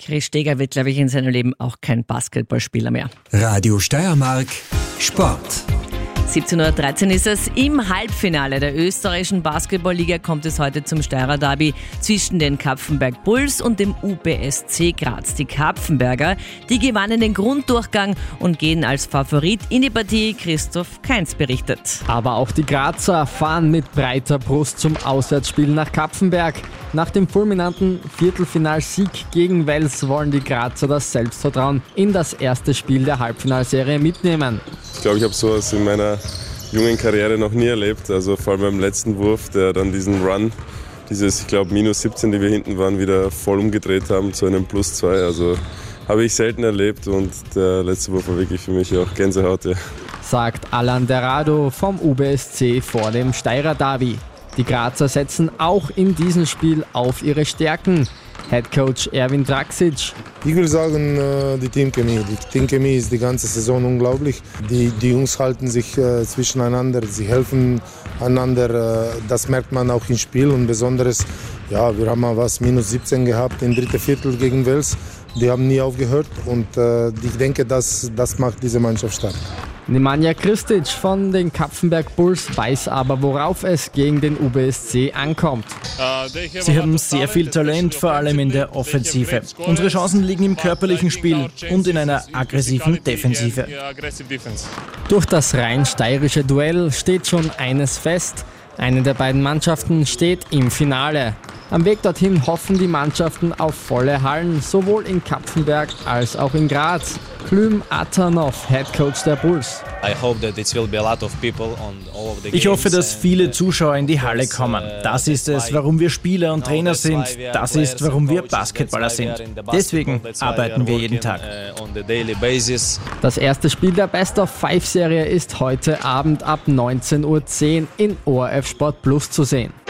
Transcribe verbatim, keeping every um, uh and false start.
Chris Steger wird, glaube ich, in seinem Leben auch kein Basketballspieler mehr. Radio Steiermark Sport. siebzehn Uhr dreizehn ist es. Im Halbfinale der österreichischen Basketballliga kommt es heute zum Steirer Derby zwischen den Kapfenberg Bulls und dem U B S C Graz. Die Kapfenberger, die gewannen den Grunddurchgang und gehen als Favorit in die Partie. Christoph Kainz berichtet. Aber auch die Grazer fahren mit breiter Brust zum Auswärtsspiel nach Kapfenberg. Nach dem fulminanten Viertelfinalsieg gegen Wels wollen die Grazer das Selbstvertrauen in das erste Spiel der Halbfinalserie mitnehmen. Ich glaube, ich habe sowas in meiner jungen Karriere noch nie erlebt. Also vor allem beim letzten Wurf, der dann diesen Run, dieses, ich glaube, minus siebzehn, die wir hinten waren, wieder voll umgedreht haben zu einem plus zwei. Also habe ich selten erlebt und der letzte Wurf war wirklich für mich auch Gänsehaut. Ja. Sagt Alan Derrado vom U B S C vor dem Steirer Derby. Die Grazer setzen auch in diesem Spiel auf ihre Stärken. Headcoach Erwin Draxic. Ich will sagen, die Teamchemie. Die Teamchemie ist die ganze Saison unglaublich. Die, die Jungs halten sich äh, zwischeneinander, sie helfen einander. Äh, das merkt man auch im Spiel. Und besonders, ja, wir haben mal was, minus siebzehn gehabt im dritten Viertel gegen Wels. Die haben nie aufgehört und äh, ich denke, das, das macht diese Mannschaft stark. Nemanja Kristic von den Kapfenberg Bulls weiß aber, worauf es gegen den U B S C ankommt. Sie haben sehr viel Talent, vor allem in der Offensive. Unsere Chancen liegen im körperlichen Spiel und in einer aggressiven Defensive. Durch das rein steirische Duell steht schon eines fest. Eine der beiden Mannschaften steht im Finale. Am Weg dorthin hoffen die Mannschaften auf volle Hallen, sowohl in Kapfenberg als auch in Graz. Klüm Atanov, Headcoach der Bulls. Ich hoffe, dass viele Zuschauer in die Halle kommen. Das ist es, warum wir Spieler und Trainer sind. Das ist, warum wir Basketballer sind. Deswegen arbeiten wir jeden Tag. Das erste Spiel der Best-of-Five-Serie ist heute Abend ab neunzehn Uhr zehn in O R F Sport Plus zu sehen.